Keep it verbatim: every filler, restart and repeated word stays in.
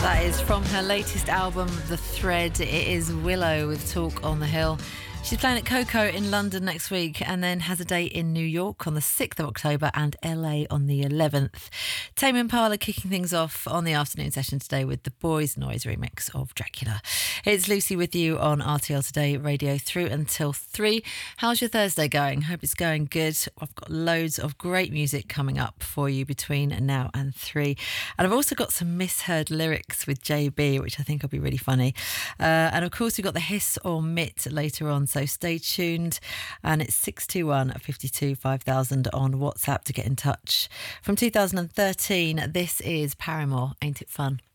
That is from her latest album, The Thread. It is Willow with Talk on the Hill. She's playing at Coco in London next week and then has a date in New York on the sixth of October and L A on the eleventh. Tame Impala kicking things off on the afternoon session today with the Boys Noise remix of Dracula. It's Lucy with you on R T L Today Radio through until three. How's your Thursday going? Hope it's going good. I've got loads of great music coming up for you between now and three. And I've also got some misheard lyrics with J B, which I think will be really funny. Uh, and of course, we've got the Hiss or Mitt later on. So stay tuned, and it's six two one, five two, five thousand on WhatsApp to get in touch. From two thousand thirteen, this is Paramore, Ain't It Fun?